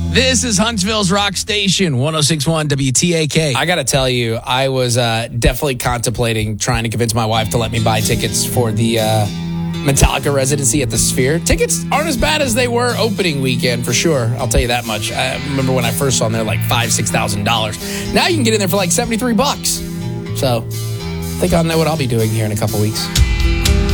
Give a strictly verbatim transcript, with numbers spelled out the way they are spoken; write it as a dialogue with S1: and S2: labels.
S1: This is Huntsville's Rock Station, one oh six point one W T A K.
S2: I got to tell you, I was uh, definitely contemplating trying to convince my wife to let me buy tickets for the uh, Metallica residency at the Sphere. Tickets aren't as bad as they were opening weekend, for sure. I'll tell you that much. I remember when I first saw them, they were like five, six thousand dollars. Now you can get in there for like seventy-three bucks. So I think I'll know what I'll be doing here in a couple weeks.